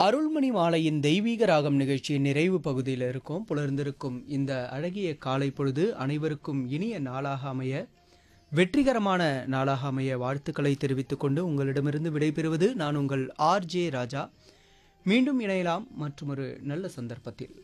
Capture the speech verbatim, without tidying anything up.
அருள்மணி மாலையின் தெய்வீக ராகம் நிகழ்ச்சியின் நிறைவு பகுதியில் இருக்கும். புலர்ந்திருக்கும் இந்த அழகிய காலை பொழுது அனைவருக்கும் இனிய நாளாக அமைய, வெற்றிகரமான நாளாக அமைய வாழ்த்துக்களை தெரிவித்துக் கொண்டு உங்களிடமிருந்து விடைபெறுவது நான் உங்கள் ஆர்ஜே ராஜா. மீண்டும் இணையலாம் மற்றொரு நல்ல சந்தர்ப்பத்தில்.